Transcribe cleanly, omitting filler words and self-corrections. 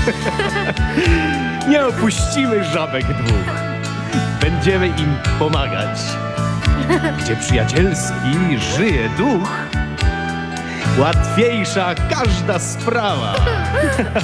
Nie opuścimy żabek dwóch. Będziemy im pomagać. Gdzie przyjacielski żyje duch, łatwiejsza każda sprawa.